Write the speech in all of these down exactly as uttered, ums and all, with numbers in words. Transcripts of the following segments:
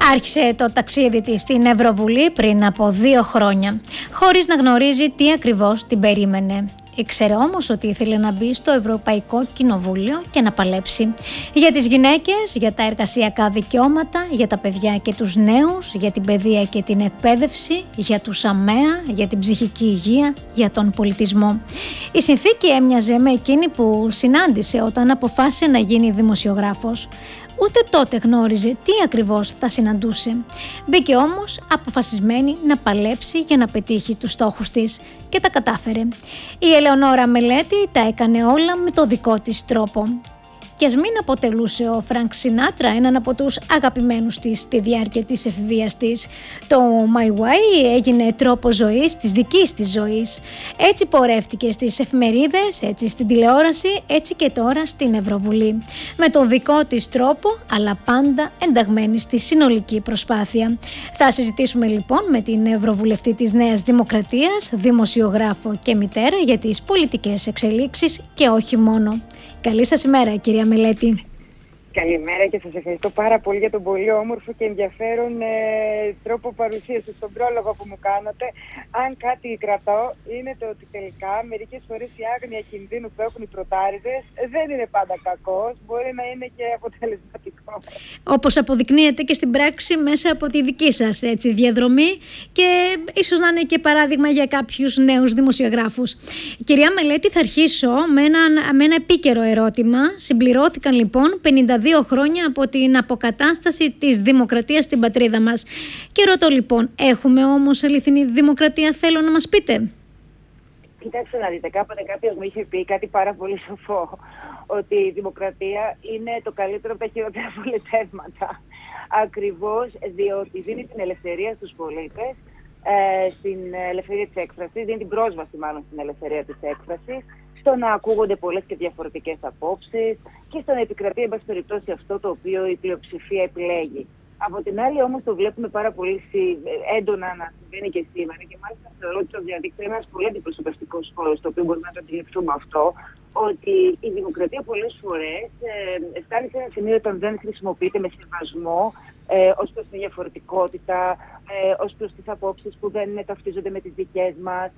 Άρχισε το ταξίδι της στην Ευρωβουλή πριν από δύο χρόνια, χωρίς να γνωρίζει τι ακριβώς την περίμενε. Ήξερε όμως ότι ήθελε να μπει στο Ευρωπαϊκό Κοινοβούλιο και να παλέψει για τις γυναίκες, για τα εργασιακά δικαιώματα, για τα παιδιά και τους νέους, για την παιδεία και την εκπαίδευση, για τους ΑΜΕΑ, για την ψυχική υγεία, για τον πολιτισμό. Η συνθήκη έμοιαζε με εκείνη που συνάντησε όταν αποφάσισε να γίνει δημοσιογράφος. Ούτε τότε γνώριζε τι ακριβώς θα συναντούσε. Μπήκε όμως αποφασισμένη να παλέψει για να πετύχει τους στόχους της και τα κατάφερε. Η Ελεονόρα Μελέτη τα έκανε όλα με το δικό της τρόπο. Και ας μην αποτελούσε ο Φρανκ Σινάτρα έναν από τους αγαπημένους της στη διάρκεια της εφηβείας της. Το My Way έγινε τρόπος ζωής της δικής της ζωής. Έτσι πορεύτηκε στις εφημερίδες, έτσι στην τηλεόραση, έτσι και τώρα στην Ευρωβουλή. Με τον δικό της τρόπο, αλλά πάντα ενταγμένη στη συνολική προσπάθεια. Θα συζητήσουμε λοιπόν με την Ευρωβουλευτή της Νέας Δημοκρατίας, δημοσιογράφο και μητέρα για τις πολιτικές εξελίξεις και όχι μόνο. Καλή σας ημέρα, κυρία Μελέτη. Καλημέρα και σας ευχαριστώ πάρα πολύ για τον πολύ όμορφο και ενδιαφέρον ε, τρόπο παρουσίασης στον πρόλογο που μου κάνατε. Αν κάτι κρατώ είναι το ότι τελικά μερικές φορές η άγνοια κινδύνου που έχουν οι πρωτάριδες δεν είναι πάντα κακός, μπορεί να είναι και αποτελεσματικό. Όπως αποδεικνύεται και στην πράξη μέσα από τη δική σας έτσι, διαδρομή και ίσως να είναι και παράδειγμα για κάποιους νέους δημοσιογράφους. Κυρία Μελέτη, θα αρχίσω με ένα, με ένα επίκαιρο ερώτημα. Συμπληρώθηκαν λοιπόν πενήντα δύο χρόνια από την αποκατάσταση της δημοκρατίας στην πατρίδα μας. Και ρωτώ λοιπόν, έχουμε όμως αληθινή δημοκρατία, θέλω να μας πείτε? Κοιτάξτε να δείτε, κάποτε κάποιος μου είχε πει κάτι πάρα πολύ σοφό, ότι η δημοκρατία είναι το καλύτερο από τα χειρότερα πολιτεύματα. Ακριβώς διότι δίνει την ελευθερία στους πολίτες, ε, στην ελευθερία της έκφρασης, δίνει την πρόσβαση μάλλον στην ελευθερία της έκφρασης, στο να ακούγονται πολλές και διαφορετικές απόψεις και στο να επικρατεί, εν πάση περιπτώσει, αυτό το οποίο η πλειοψηφία επιλέγει. Από την άλλη, όμως, το βλέπουμε πάρα πολύ έντονα να συμβαίνει και σήμερα και μάλιστα θεωρώ ότι το διαδίκτυο είναι ένας πολύ αντιπροσωπευτικός χώρος, το οποίο μπορούμε να το αντιληφθούμε αυτό, ότι η δημοκρατία πολλές φορές ε, φτάνει σε ένα σημείο όταν δεν χρησιμοποιείται με σεβασμό ε, ως προς τη διαφορετικότητα, ε, ως προς τις απόψεις που δεν ταυτίζονται με τις δικές μας,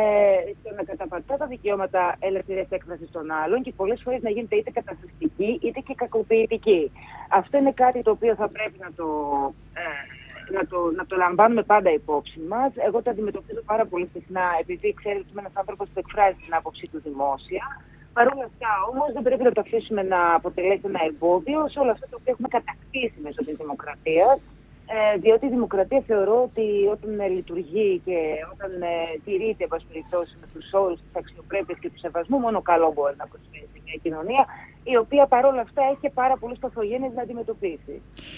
ε, στο να καταπατά τα δικαιώματα ελευθερίας έκφρασης των άλλων και πολλές φορές να γίνεται είτε καταχρηστική είτε και κακοποιητική. Αυτό είναι κάτι το οποίο θα πρέπει να το... Ε, Να το, να το λαμβάνουμε πάντα υπόψη μας. Εγώ το αντιμετωπίζω πάρα πολύ συχνά, επειδή ξέρετε ότι είμαι ένας άνθρωπος που εκφράζει την άποψή του δημόσια. Παρ' όλα αυτά όμως δεν πρέπει να το αφήσουμε να αποτελέσει ένα εμπόδιο σε όλο αυτό το οποίο έχουμε κατακτήσει μέσω της δημοκρατίας. Ε, διότι η δημοκρατία θεωρώ ότι όταν ε, λειτουργεί και όταν ε, τηρείται, εν πάση περιπτώσει, με τους όρους της αξιοπρέπειας και του σεβασμού, μόνο καλό μπορεί να προσφέρει σε μια κοινωνία, η οποία παρόλα αυτά έχει και πάρα πολλές παθογένειες να αντιμετωπίσει.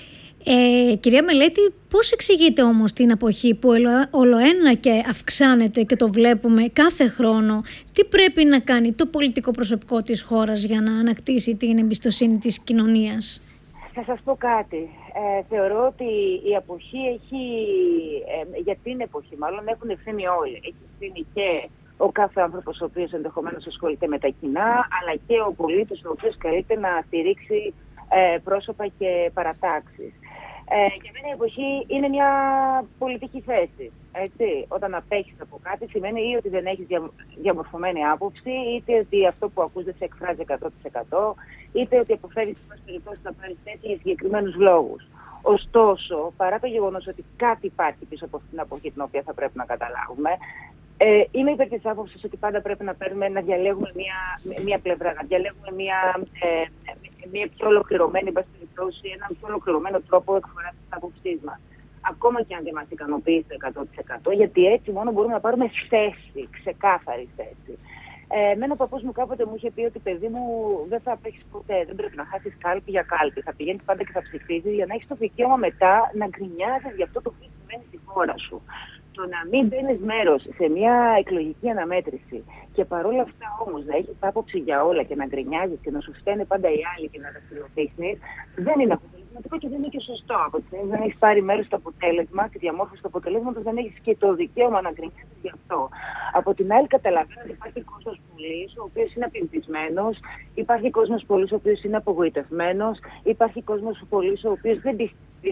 Ε, κυρία Μελέτη, πώς εξηγείτε όμως την εποχή που ολοένα και αυξάνεται και το βλέπουμε κάθε χρόνο, τι πρέπει να κάνει το πολιτικό προσωπικό της χώρας για να ανακτήσει την εμπιστοσύνη της κοινωνίας? Θα σας πω κάτι. Ε, θεωρώ ότι η εποχή έχει, ε, για την εποχή μάλλον έχουν ευθύνη όλοι. Έχει ευθύνη και ο κάθε άνθρωπος ο οποίος ενδεχομένως ασχολείται με τα κοινά, αλλά και ο πολίτης ο οποίος καλείται να στηρίξει ε, πρόσωπα και παρατάξεις. Ε, για μένα η εποχή είναι μια πολιτική θέση. Έτσι. Όταν απέχεις από κάτι σημαίνει ή ότι δεν έχεις διαμορφωμένη άποψη, είτε ότι αυτό που ακούς δεν σε εκφράζει εκατό τοις εκατό, είτε ότι αποφεύγεις τις περιπτώσεις να πάρεις θέση για συγκεκριμένους λόγους. Ωστόσο, παρά το γεγονός ότι κάτι υπάρχει πίσω από αυτήν την εποχή την οποία θα πρέπει να καταλάβουμε, ε, είμαι υπέρ της άποψης ότι πάντα πρέπει να παίρνουμε, να διαλέγουμε μία, μία πλευρά, να διαλέγουμε μία, ε, μία πιο ολοκληρωμένη, έναν πιο ολοκληρωμένο τρόπο εκφοράς της άποψής μας. Ακόμα και αν δεν μας ικανοποιεί στο εκατό τοις εκατό, γιατί έτσι μόνο μπορούμε να πάρουμε θέση, ξεκάθαρη θέση. Ε, Εμένα ο παππούς μου κάποτε μου είχε πει ότι παιδί μου δεν θα απέχεις ποτέ, δεν πρέπει να χάσεις κάλπη για κάλπη. Θα πηγαίνεις πάντα και θα ψηφίζεις για να έχεις το δικαίωμα μετά να γκρινιάζεις για αυτό το οποίο συμβαίνει στη χώρα σου. Το να μην παίρνεις μέρος σε μια εκλογική αναμέτρηση και παρόλα αυτά όμως να έχεις άποψη για όλα και να γκρινιάζεις και να σου φταίνε πάντα οι άλλοι και να δραστηριοποιήσεις, δεν είναι αποτελεσματικό και δεν είναι και σωστό. Από τη στιγμή που δεν έχεις πάρει μέρος στο αποτέλεσμα, τη διαμόρφωση του αποτελέσματος, δεν έχεις και το δικαίωμα να γκρινιάζεις γι' αυτό. Από την άλλη, καταλαβαίνω ότι υπάρχει κόσμος πολύς, ο οποίος είναι απελπισμένος, υπάρχει κόσμος πολύς, ο οποίος είναι απογοητευμένος, υπάρχει κόσμος πολύς, ο οποίος δεν πιστεύει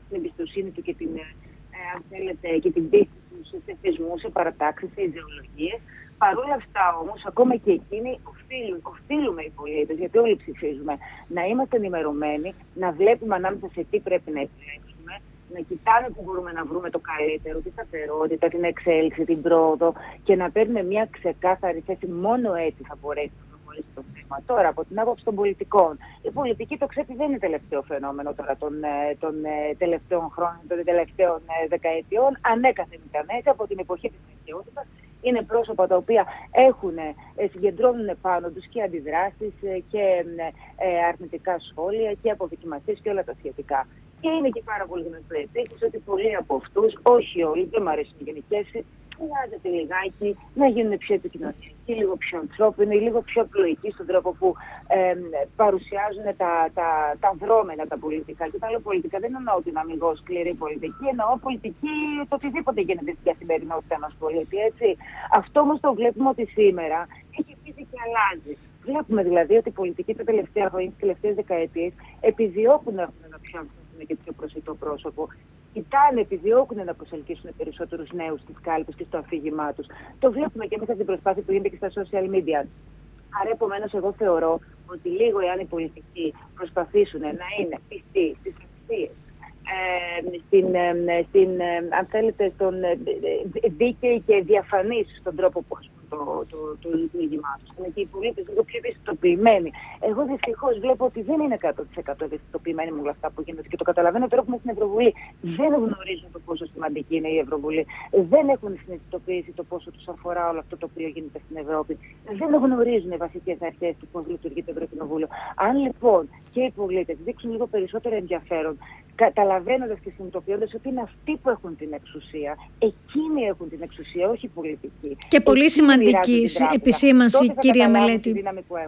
την εμπιστοσύνη του και την, ε, αν θέλετε, και την πίστη του σε θεσμούς, σε παρατάξεις, σε ιδεολογίες. Παρ' όλα αυτά όμως, ακόμα και εκείνοι οφείλουν, οφείλουμε οι πολίτες, γιατί όλοι ψηφίζουμε, να είμαστε ενημερωμένοι, να βλέπουμε ανάμεσα σε τι πρέπει να επιλέξουμε, να κοιτάμε που μπορούμε να βρούμε το καλύτερο, τη σταθερότητα, την εξέλιξη, την πρόοδο και να παίρνουμε μια ξεκάθαρη θέση. Μόνο έτσι θα μπορέσει να προχωρήσει το θέμα. Τώρα, από την άποψη των πολιτικών, η πολιτική, το ξέρετε, δεν είναι τελευταίο φαινόμενο τώρα των, των τελευταίων χρόνων, των τελευταίων δεκαετιών. Ανέκαθεν ήταν έτσι από την εποχή της αρχαιότητας. Είναι πρόσωπα τα οποία έχουν, συγκεντρώνουν πάνω τους και αντιδράσεις και αρνητικά σχόλια και αποδοκιμασίες και όλα τα σχετικά. Και είναι και πάρα πολύ γνωστό επίσης ότι πολλοί από αυτούς, όχι όλοι, δεν μου αρέσουν οι γενικές, χρειάζεται λιγάκι να γίνουν πιο επικοινωνιακοί, λίγο πιο ανθρώπινοι, λίγο πιο απλοϊκοί στον τρόπο που ε, παρουσιάζουν τα, τα, τα δρόμενα τα πολιτικά. Και τα λέω πολιτικά δεν εννοώ την αμυγός σκληρή πολιτική, εννοώ πολιτική το οτιδήποτε γίνεται στην καθημερινότητα ενός πολίτη. Έτσι. Αυτό όμως το βλέπουμε ότι σήμερα έχει αρχίσει και αλλάζει. Βλέπουμε δηλαδή ότι οι πολιτικοί τα τελευταία χρόνια, τις τελευταίες δεκαετίες, επιδιώκουν να έχουν ένα πιο ανθρώπινο και πιο προσιτό πρόσωπο. Κοιτάνε, επιδιώκουν να προσελκύσουν περισσότερους νέους στις κάλπες και στο αφήγημά τους. Το βλέπουμε και μέσα στην προσπάθεια που γίνεται και στα social media. Άρα, επομένως, εγώ θεωρώ ότι λίγο εάν οι πολιτικοί προσπαθήσουν να είναι πιστοί στις αξίες, ε, στην, ε, στην, ε, αν θέλετε, στον ε, δίκαιοι και διαφανείς στον τρόπο που ασκούν το, το, το λειτουργήμά τους. Είναι και οι πολίτες λίγο πιο ευαισθητοποιημένοι. Εγώ δυστυχώς βλέπω ότι δεν είναι εκατό τοις εκατό ευαισθητοποιημένοι με όλα αυτά που γίνονται και το καταλαβαίνω τώρα που είμαι στην Ευρωβουλή. Δεν γνωρίζουν το πόσο σημαντική είναι η Ευρωβουλή. Δεν έχουν συνειδητοποιήσει το πόσο τους αφορά όλο αυτό το οποίο γίνεται στην Ευρώπη. Δεν γνωρίζουν οι βασικές αρχές του πώς λειτουργεί το Ευρωκοινοβούλιο. Αν λοιπόν και οι πολίτες δείξουν λίγο περισσότερο ενδιαφέρον, καταλαβαίνοντας και συνειδητοποιώντας ότι είναι αυτοί που έχουν την εξουσία, εκείνοι έχουν την εξουσία, όχι οι πολιτικοί. Και πολύ σημαντική επισήμανση, κυρία Μελέτη.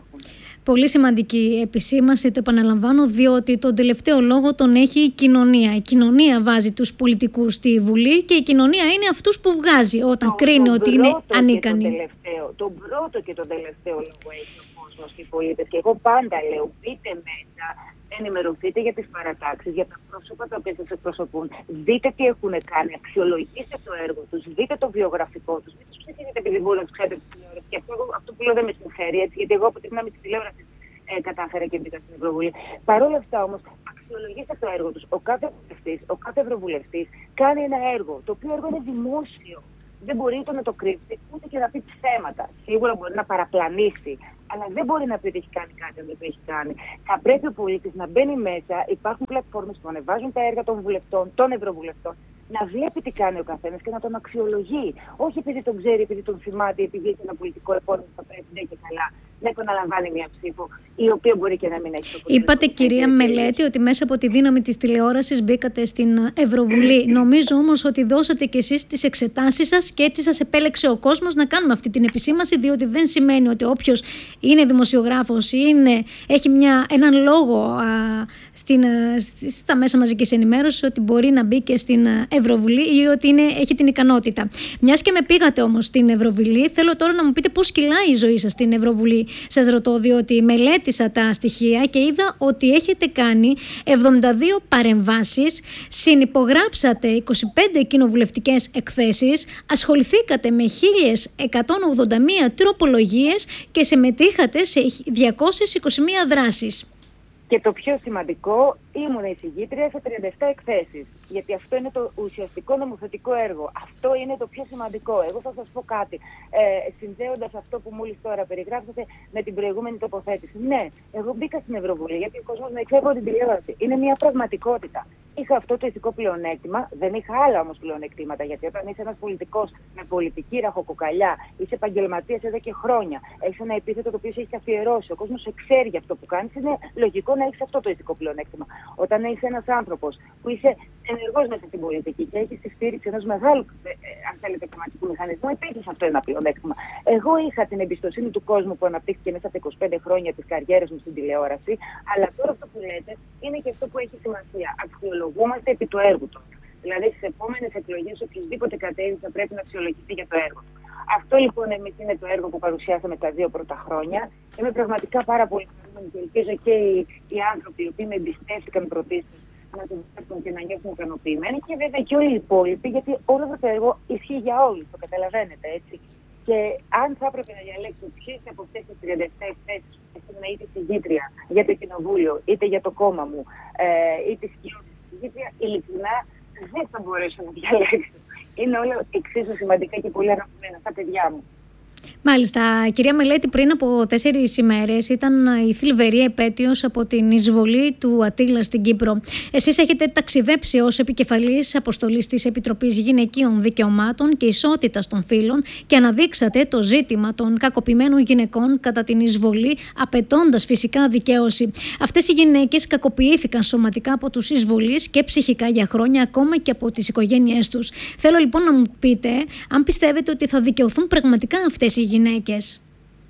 Πολύ σημαντική επισήμανση, το επαναλαμβάνω, διότι τον τελευταίο λόγο τον έχει η κοινωνία. Η κοινωνία βάζει τους πολιτικούς στη Βουλή και η κοινωνία είναι αυτούς που βγάζει όταν το, κρίνει το ότι είναι ανίκανοι. Τον πρώτο και τον τελευταίο λόγο έχει ο κόσμος και οι πολίτες. Και εγώ πάντα λέω, μπείτε μέσα, ενημερωθείτε για τις παρατάξεις, για τα πρόσωπα τα οποία σας εκπροσωπούν. Δείτε τι έχουν κάνει, αξιολογήστε το έργο τους, δείτε το βιογραφικό τους. Μην τους ψηφίσετε επειδή μπορεί να τους ξέρετε τη τηλεόραση. Και αυτό, αυτό που λέω δεν με συμφέρει, έτσι, γιατί εγώ από τη δύναμη της τηλεόρασης ε, κατάφερα και μπήκα στην Ευρωβουλή. Παρ' όλα αυτά όμως, αξιολογήστε το έργο τους. Ο κάθε βουλευτής, ο κάθε ευρωβουλευτής κάνει ένα έργο, το οποίο έργο είναι δημόσιο. Δεν μπορεί ούτε να το κρύψει, ούτε και να πει ψέματα. Σίγουρα μπορεί να παραπλανήσει, αλλά δεν μπορεί να πει ότι έχει κάνει κάτι αν δεν το έχει κάνει. Θα πρέπει ο πολίτης να μπαίνει μέσα, υπάρχουν πλατφόρμες που ανεβάζουν τα έργα των βουλευτών, των ευρωβουλευτών, να βλέπει τι κάνει ο καθένας και να τον αξιολογεί. Όχι επειδή τον ξέρει, επειδή τον θυμάται, επειδή έχει ένα πολιτικό επώνυμο που θα πρέπει να και καλά, να επαναλαμβάνει μια ψήφο, η οποία μπορεί και να μην έχει το αποτέλεσμα. Είπατε, κυρία Μελέτη, ότι μέσα από τη δύναμη της τηλεόρασης μπήκατε στην Ευρωβουλή. Νομίζω όμως ότι δώσατε κι εσείς τις εξετάσεις σας και έτσι σας επέλεξε ο κόσμος να κάνουμε αυτή την επισήμανση, διότι δεν σημαίνει ότι όποιος είναι δημοσιογράφος ή είναι, έχει μια, έναν λόγο α, στην, στα μέσα μαζικής ενημέρωσης, ότι μπορεί να μπει και στην Ευρωβουλή ή ότι είναι, έχει την ικανότητα. Μιας και με πήγατε όμως στην Ευρωβουλή, θέλω τώρα να μου πείτε πώς κυλάει η ζωή σας στην Ευρωβουλή. Σας ρωτώ, διότι μελέτησα τα στοιχεία και είδα ότι έχετε κάνει εβδομήντα δύο παρεμβάσεις, συνυπογράψατε είκοσι πέντε κοινοβουλευτικές εκθέσεις, ασχοληθήκατε με χίλιες εκατόν ογδόντα μία τροπολογίες και συμμετείχατε σε διακόσιες είκοσι μία δράσεις. Και το πιο σημαντικό, ήμουν εισηγήτρια σε τριάντα επτά εκθέσεις. Γιατί αυτό είναι το ουσιαστικό νομοθετικό έργο. Αυτό είναι το πιο σημαντικό. Εγώ θα σας πω κάτι. Ε, συνδέοντας αυτό που μόλις τώρα περιγράψατε με την προηγούμενη τοποθέτηση. Ναι, εγώ μπήκα στην Ευρωβουλή γιατί ο κόσμος με ξέρει από την τηλεόραση. Είναι μια πραγματικότητα. Είχα αυτό το ηθικό πλεονέκτημα, δεν είχα άλλα όμως πλεονεκτήματα. Γιατί όταν είσαι ένας πολιτικός με πολιτική ραχοκοκαλιά, είσαι επαγγελματίας εδώ και χρόνια, έχεις ένα επίθετο το οποίο σε έχει αφιερώσει, ο κόσμος σε ξέρει για αυτό που κάνεις, είναι λογικό να έχεις αυτό το ηθικό πλεονέκτημα. Όταν είσαι ένας άνθρωπος που είσαι ενεργός μέσα στην πολιτική και έχεις τη στήριξη ενός μεγάλου, ε, αν θέλετε, κομματικού μηχανισμού, επίσης αυτό είναι ένα πλεονέκτημα. Εγώ είχα την εμπιστοσύνη του κόσμου που αναπτύχθηκε μέσα από τα είκοσι πέντε χρόνια της καριέρας μου στην τηλεόραση, αλλά τώρα αυτό που λέτε είναι και αυτό που έχει σημασία. Αξιολογούμαστε επί του έργου του. Δηλαδή, στις επόμενες εκλογές, οποιοδήποτε κατέβει θα πρέπει να αξιολογηθεί για το έργο του. Αυτό λοιπόν εμείς είναι το έργο που παρουσιάσαμε τα δύο πρώτα χρόνια. Είμαι πραγματικά πάρα πολύ χαρούμενη και ελπίζω και οι, οι άνθρωποι οι οποίοι με εμπιστεύτηκαν πρωτίστως να το βλέπουν και να νιώθουν ικανοποιημένοι, και βέβαια και όλοι οι υπόλοιποι, γιατί όλο αυτό το έργο ισχύει για όλους, το καταλαβαίνετε, έτσι. Και αν θα έπρεπε να διαλέξω ποιες από αυτές τις τριάντα επτά θέσεις που να είτε συγγήτρια για το κοινοβούλιο, είτε για το κόμμα μου, ε, είτε σκιώδη συγγήτρια, ειλικρινά δεν θα μπορέσω να διαλέξω. Είναι όλα εξίσου σημαντικά και πολύ αγαπημένα στα παιδιά μου. Μάλιστα, κυρία Μελέτη, πριν από τέσσερις ημέρες ήταν η θλιβερή επέτειος από την εισβολή του Αττίλα στην Κύπρο. Εσείς έχετε ταξιδέψει ως επικεφαλής αποστολής της Επιτροπής Γυναικείων Δικαιωμάτων και Ισότητας των Φύλων και αναδείξατε το ζήτημα των κακοποιημένων γυναικών κατά την εισβολή, απαιτώντας φυσικά δικαίωση. Αυτές οι γυναίκες κακοποιήθηκαν σωματικά από τους εισβολείς και ψυχικά για χρόνια, ακόμα και από τις οικογένειές τους. Θέλω λοιπόν να μου πείτε αν πιστεύετε ότι θα δικαιωθούν πραγματικά αυτές οι γυναίκες.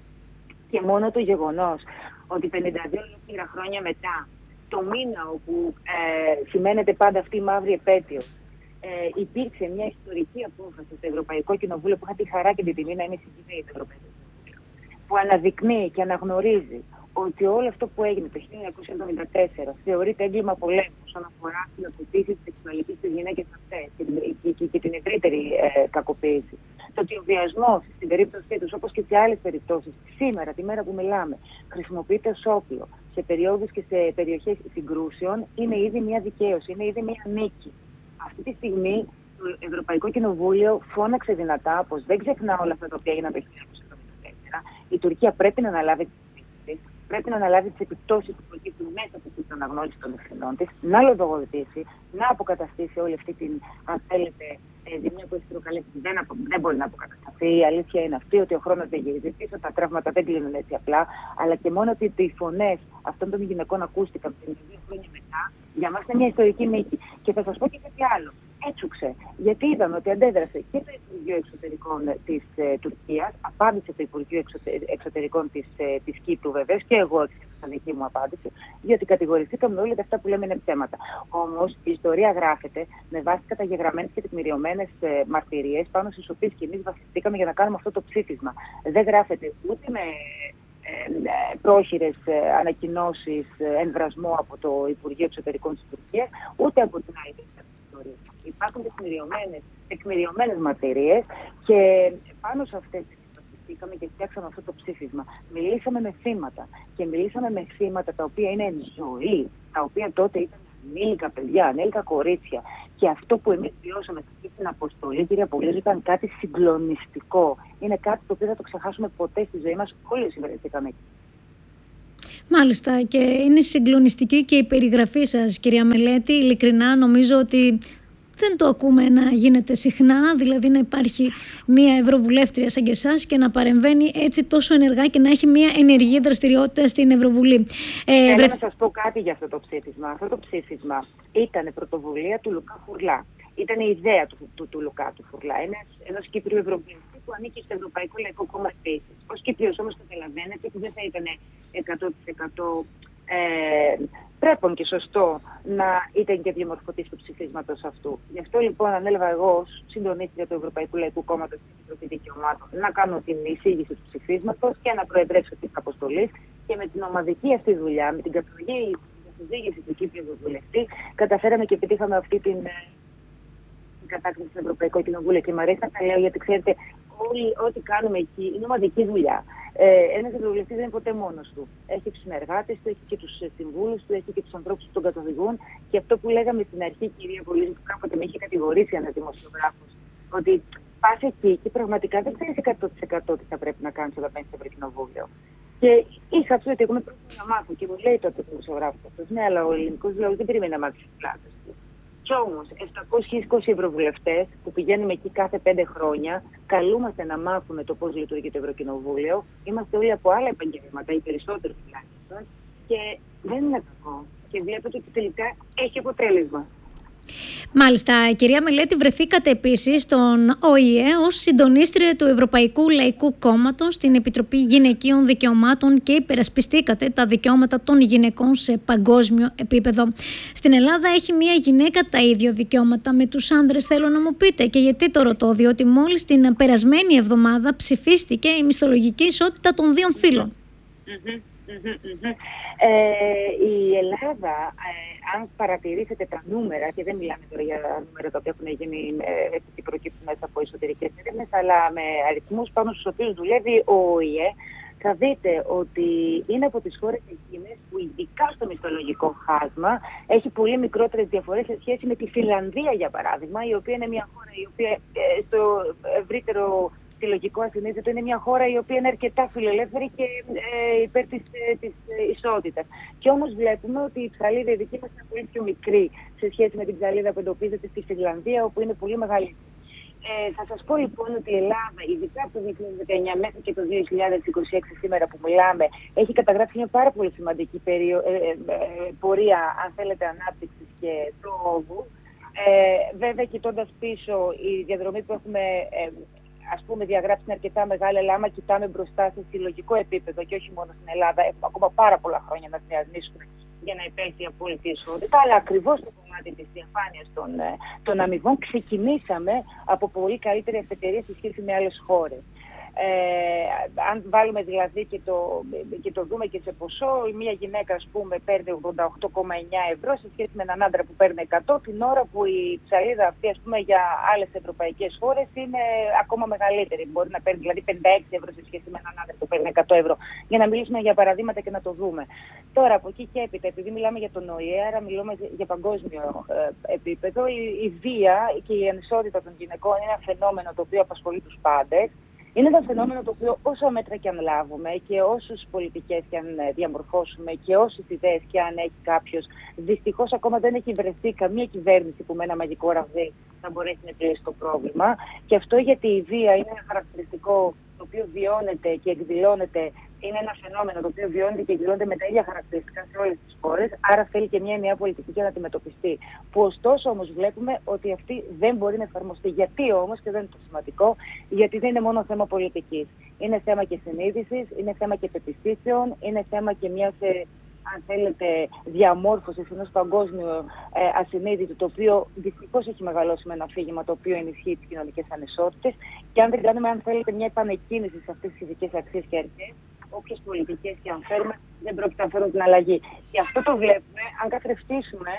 Και μόνο το γεγονός ότι πενήντα δύο ολόκληρα χρόνια μετά, το μήνα όπου ε, σημαίνεται πάντα αυτή η μαύρη επέτειο, ε, υπήρξε μια ιστορική απόφαση στο Ευρωπαϊκό Κοινοβούλιο, που είχα τη χαρά και την τιμή να είμαι συγκεκριμένη στο Ευρωπαϊκό Κοινοβούλιο, που αναδεικνύει και αναγνωρίζει ότι όλο αυτό που έγινε το χίλια εννιακόσια εβδομήντα τέσσερα θεωρείται έγκλημα πολέμου όσον αφορά την αποτίμηση τη σεξουαλική στις γυναίκες αυτές και, και, και, και την ευρύτερη ε, κακοποίηση. Το ότι ο βιασμός στην περίπτωσή τους, όπως και σε άλλες περιπτώσεις, σήμερα, τη μέρα που μιλάμε, χρησιμοποιείται ως όπλο σε περιόδους και σε περιοχές συγκρούσεων, είναι ήδη μια δικαίωση, είναι ήδη μια νίκη. Αυτή τη στιγμή το Ευρωπαϊκό Κοινοβούλιο φώναξε δυνατά πως δεν ξεχνά όλα αυτά τα οποία έγιναν το χίλια εννιακόσια εβδομήντα τέσσερα. Η Τουρκία πρέπει να αναλάβει τις ευθύνες, πρέπει να αναλάβει τις επιπτώσεις που προκύπτουν μέσα από την αναγνώριση των ευθυνών της, να λογοδοτήσει, να αποκαταστήσει όλη αυτή την, αν θέλετε, ζημιά που έχει προκαλέσει. Δεν, απο, δεν μπορεί να αποκατασταθεί. Η αλήθεια είναι αυτή, ότι ο χρόνος δεν γυρίζει πίσω, τα τραύματα δεν κλείνουν έτσι απλά, αλλά και μόνο ότι οι φωνές αυτών των γυναικών ακούστηκαν πενήντα δύο χρόνια μετά, για μας είναι μια ιστορική νίκη. Και θα σας πω και κάτι άλλο. Έτσουξε, γιατί είδαμε ότι αντέδρασε και το Υπουργείο Εξωτερικών της ε, Τουρκίας, απάντησε το Υπουργείο Εξωτε, Εξωτερικών της, ε, της Κύπρου βεβαίως, και εγώ εξέφρασα δική μου απάντηση, διότι κατηγορηθήκαμε όλοι ότι αυτά που λέμε είναι ψέματα. Όμως η ιστορία γράφεται με βάση καταγεγραμμένες και τεκμηριωμένες ε, μαρτυρίες, πάνω στις οποίες και εμείς βασιστήκαμε για να κάνουμε αυτό το ψήφισμα. Δεν γράφεται ούτε με ε, πρόχειρες ε, ανακοινώσεις, ε, εμβρασμό από το Υπουργείο Εξωτερικών της Τουρκίας, ούτε από την άλλη. Υπάρχουν τεκμηριωμένες μαρτυρίες και πάνω σε αυτές βασιστήκαμε και φτιάξαμε αυτό το ψήφισμα. Μιλήσαμε με θύματα και μιλήσαμε με θύματα τα οποία είναι εν ζωή, τα οποία τότε ήταν ανήλικα παιδιά, ανήλικα κορίτσια. Και αυτό που εμείς βιώσαμε σε αυτή την αποστολή, κυρία Πολύζου, ήταν κάτι συγκλονιστικό. Είναι κάτι το οποίο δεν θα το ξεχάσουμε ποτέ στη ζωή μας. Όλοι συμπεριφερθήκαμε εκεί. Μάλιστα, και είναι συγκλονιστική και η περιγραφή σας, κυρία Μελέτη. Ειλικρινά νομίζω ότι δεν το ακούμε να γίνεται συχνά, δηλαδή να υπάρχει μια ευρωβουλεύτρια σαν και εσάς και να παρεμβαίνει έτσι τόσο ενεργά και να έχει μια ενεργή δραστηριότητα στην Ευρωβουλή. Ε, Θέλω βρε... να σας πω κάτι για αυτό το ψήφισμα. Αυτό το ψήφισμα ήταν πρωτοβουλία του Λουκά Φουρλά. Ήταν η ιδέα του, του, του Λουκά του Φουρλά, ένας, ενός Κύπριου Ευρωβουλευτή που ανήκει στο Ευρωπαϊκό Λαϊκό Κόμμα επίσης. Ως Κύπριος όμως καταλαβαίνετε ότι δεν θα ήταν εκατό τοις εκατό ε, πρέπον και σωστό να ήταν και διαμορφωτής του ψηφίσματος αυτού. Γι' αυτό λοιπόν ανέλαβα εγώ ως συντονίστρια του Ευρωπαϊκού Λαϊκού Κόμματος στην Επιτροπή Δικαιωμάτων να κάνω την εισήγηση του ψηφίσματος και να προεδρεύσω της αποστολής, και με την ομαδική αυτή δουλειά, με την καθοδήγηση του Κύπριου Ευρωβουλευτή, καταφέραμε και επιτύχαμε αυτή την κατάκτηση στο Ευρωπαϊκό Κοινοβούλιο. Και μου αρέσει να τα λέω, γιατί ξέρετε, όλοι ό,τι κάνουμε εκεί είναι ομαδική δουλειά. Ε, ένας ευρωβουλευτής δεν είναι ποτέ μόνος του. Έχει τους συνεργάτες του, έχει και τους συμβούλους του, έχει και τους ανθρώπους που τον καθοδηγούν. Και αυτό που λέγαμε στην αρχή, κυρία Πολύζου, που κάποτε με είχε κατηγορήσει ένας δημοσιογράφος, ότι πας εκεί και πραγματικά δεν ξέρεις εκατό τοις εκατό τι θα πρέπει να κάνεις όταν μπαίνεις στο Ευρωκοινοβούλιο. Και είχα πει ότι εγώ με πρόκειται να μάθω, και μου λέει τότε ο δημοσιογράφος αυτός, ναι, αλλά ο ελληνικός λαός δεν περιμένει να μάθει τις πλάτες του. Κι όμως, επτακόσιοι είκοσι ευρωβουλευτές που πηγαίνουμε εκεί κάθε πέντε χρόνια, καλούμαστε να μάθουμε το πώς λειτουργεί το Ευρωκοινοβούλιο. Είμαστε όλοι από άλλα επαγγέλματα, οι περισσότεροι τουλάχιστον, και δεν είναι κακό. Και βλέπετε ότι τελικά έχει αποτέλεσμα. Μάλιστα, κυρία Μελέτη, βρεθήκατε επίσης στον Ο Η Ε ως συντονίστρια του Ευρωπαϊκού Λαϊκού Κόμματος στην Επιτροπή Γυναικείων Δικαιωμάτων και υπερασπιστήκατε τα δικαιώματα των γυναικών σε παγκόσμιο επίπεδο. Στην Ελλάδα έχει μια γυναίκα τα ίδια δικαιώματα με τους άνδρες, θέλω να μου πείτε. Και γιατί το ρωτώ, διότι μόλις την περασμένη εβδομάδα ψηφίστηκε η μισθολογική ισότητα των δύο φύλων. Mm-hmm. Ε, η Ελλάδα, ε, αν παρατηρήσετε τα νούμερα, και δεν μιλάμε τώρα για νούμερα τα οποία έχουν γίνει ε, και προκύπτουν μέσα από εσωτερικές έρευνες, αλλά με αριθμούς πάνω στους οποίους δουλεύει ο ΟΗΕ, θα δείτε ότι είναι από τις χώρες εκείνες που ειδικά στο μισθολογικό χάσμα έχει πολύ μικρότερες διαφορές σε σχέση με τη Φινλανδία, για παράδειγμα, η οποία είναι μια χώρα η οποία ε, στο ευρύτερο συλλογικό ασυνείδητο είναι μια χώρα η οποία είναι αρκετά φιλελεύθερη και ε, υπέρ της, ε, της ε, ισότητας. Και όμως βλέπουμε ότι η ψαλίδα η δική μας είναι πολύ πιο μικρή σε σχέση με την ψαλίδα που εντοπίζεται στη Φινλανδία, όπου είναι πολύ μεγάλη. Ε, θα σας πω λοιπόν ότι η Ελλάδα, ειδικά από το δύο χιλιάδες δεκαεννιά μέχρι και το δύο χιλιάδες είκοσι έξι σήμερα που μιλάμε, έχει καταγράψει μια πάρα πολύ σημαντική περιο, ε, ε, ε, πορεία, αν θέλετε, ανάπτυξης και πρόοδου. Ε, βέβαια, κοιτώντας πίσω, η διαδρομή που έχουμε ε, ας πούμε διαγράψει είναι αρκετά μεγάλη, αλλά άμα κοιτάμε μπροστά σε συλλογικό επίπεδο και όχι μόνο στην Ελλάδα, έχουμε ακόμα πάρα πολλά χρόνια να διανύσουμε για να υπέλθει η απόλυτη ισότητα. Αλλά ακριβώς στο κομμάτι της διαφάνειας των, των αμοιβών ξεκινήσαμε από πολύ καλύτερη αφετηρία σε σχέση με άλλες χώρες. Ε, αν βάλουμε δηλαδή και το, και το δούμε και σε ποσό, μια γυναίκα ας πούμε παίρνει ογδόντα οκτώ κόμμα εννιά ευρώ σε σχέση με έναν άντρα που παίρνει εκατό, την ώρα που η ψαλίδα αυτή ας πούμε για άλλες ευρωπαϊκές χώρες είναι ακόμα μεγαλύτερη. Μπορεί να παίρνει δηλαδή πενήντα έξι ευρώ σε σχέση με έναν άντρα που παίρνει εκατό ευρώ. Για να μιλήσουμε για παραδείγματα και να το δούμε. Τώρα από εκεί και έπειτα, επειδή μιλάμε για τον ΟΗΕ, άρα μιλούμε για παγκόσμιο ε, επίπεδο, η, η βία και η ανισότητα των γυναικών είναι ένα φαινόμενο το οποίο απασχολεί τους πάντες. Είναι ένα φαινόμενο το οποίο όσο μέτρα και αν λάβουμε και όσες πολιτικές και αν διαμορφώσουμε και όσες ιδέες και αν έχει κάποιος, δυστυχώς ακόμα δεν έχει βρεθεί καμία κυβέρνηση που με ένα μαγικό ραβδί θα μπορέσει να επιλύσει το πρόβλημα. Και αυτό γιατί η βία είναι ένα χαρακτηριστικό το οποίο βιώνεται και εκδηλώνεται, είναι ένα φαινόμενο το οποίο βιώνεται και εκδηλώνεται με τα ίδια χαρακτηριστικά σε όλες τις χώρες, άρα θέλει και μια νέα πολιτική για να αντιμετωπιστεί. Που ωστόσο όμως βλέπουμε ότι αυτή δεν μπορεί να εφαρμοστεί. Γιατί όμως, και δεν είναι το σημαντικό, γιατί δεν είναι μόνο θέμα πολιτικής. Είναι θέμα και συνείδησης, είναι θέμα και πεποιθήσεων, είναι θέμα και μιας, αν θέλετε, διαμόρφωσης ενός παγκόσμιου ε, ασυνείδητου, το οποίο δυστυχώς έχει μεγαλώσει με ένα αφήγημα το οποίο ενισχύει τις κοινωνικές ανισότητες. Και αν δεν κάνουμε, αν θέλετε, μια επανεκκίνηση σε αυτές τις ειδικές αξίες και αρχές, όποιες πολιτικές και αν φέρουμε, δεν πρόκειται να φέρουν την αλλαγή. Και αυτό το βλέπουμε αν καθρεφτήσουμε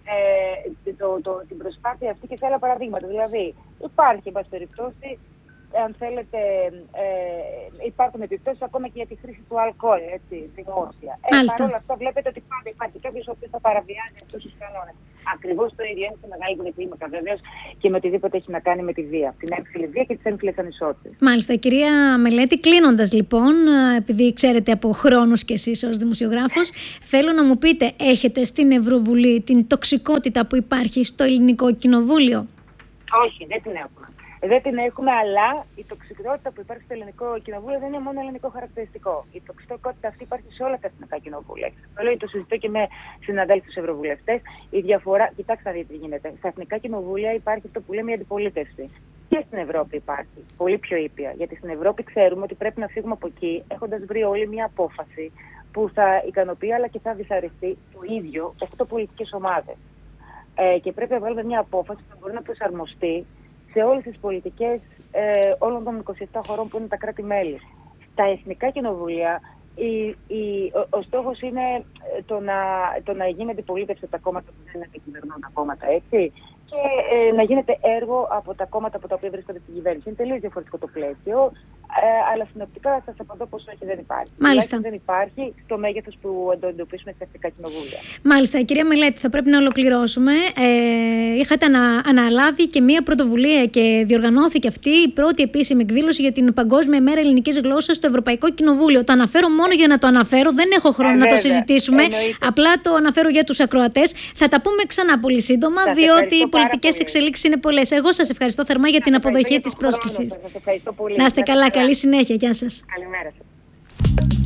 ε, το, το, την προσπάθεια αυτή και σε άλλα παραδείγματα. Δηλαδή, υπάρχει, εν πάση περιπτώσει, αν θέλετε, ε, υπάρχουν επιπτώσεις ακόμα και για τη χρήση του αλκοόλ, έτσι, δημόσια. Ε, Παρ' όλα αυτά βλέπετε ότι πάντα υπάρχει κάποιος ο οποίος θα παραβιάζει αυτούς τους κανόνες. Ακριβώς το ίδιο είναι σε μεγαλύτερη κλίμακα βεβαίως και με οτιδήποτε έχει να κάνει με τη βία. Την έμφυλη βία και τις έμφυλες ανισότητες. Μάλιστα, κυρία Μελέτη, κλείνοντας λοιπόν, επειδή ξέρετε από χρόνους και εσείς ως δημοσιογράφος, θέλω να μου πείτε, έχετε στην Ευρωβουλή την τοξικότητα που υπάρχει στο Ελληνικό Κοινοβούλιο? Όχι, δεν την έχουμε. Δεν την έχουμε, αλλά η τοξικότητα που υπάρχει στο Ελληνικό Κοινοβούλιο δεν είναι μόνο ελληνικό χαρακτηριστικό. Η τοξικότητα αυτή υπάρχει σε όλα τα εθνικά κοινοβούλια. Το λέω, το συζητώ και με συναδέλφους ευρωβουλευτές. Η διαφορά, κοιτάξτε να δείτε τι γίνεται. Στα εθνικά κοινοβούλια υπάρχει αυτό που λέμε η αντιπολίτευση. Και στην Ευρώπη υπάρχει, πολύ πιο ήπια. Γιατί στην Ευρώπη ξέρουμε ότι πρέπει να φύγουμε από εκεί, έχοντας βρει όλη μια απόφαση που θα ικανοποιεί αλλά και θα δυσαρεστεί το ίδιο οκτώ πολιτικές ομάδες. Ε, και πρέπει να βγάλουμε μια απόφαση που μπορεί να προσαρμοστεί σε όλες τις πολιτικές ε, όλων των είκοσι επτά χωρών που είναι τα κράτη-μέλη. Στα εθνικά κοινοβούλια η, η, ο, ο στόχος είναι το να, το να γίνει αντιπολίτευση από τα κόμματα που δεν είναι κυβερνών τα κόμματα, έτσι, και ε, να γίνεται έργο από τα κόμματα από τα οποία βρίσκονται στην κυβέρνηση. Είναι τελείως διαφορετικό το πλαίσιο, ε, αλλά συνοπτικά θα σας απαντώ πως όχι, δεν υπάρχει. Μάλιστα. Δεν υπάρχει στο μέγεθος που εντοπίσουμε στα εθνικά κοινοβούλια. Μάλιστα, κυρία Μελέτη, θα πρέπει να ολοκληρώσουμε. Ε, είχατε ανα, αναλάβει και μία πρωτοβουλία και διοργανώθηκε αυτή η πρώτη επίσημη εκδήλωση για την Παγκόσμια ημέρα ελληνικής γλώσσας στο Ευρωπαϊκό Κοινοβούλιο. Το αναφέρω μόνο για να το αναφέρω, δεν έχω χρόνο ε, να βέβαια. το συζητήσουμε. Εννοείται. Απλά το αναφέρω για τους ακροατές. Θα τα πούμε ξανά πολύ σύντομα, σας διότι οι πολιτικές εξελίξεις είναι πολλές. Εγώ σας ευχαριστώ θερμά για την αποδοχή της πρόσκλησης. Να είστε καλά, καλή συνέχεια. Γεια σας. Καλημέρα σας.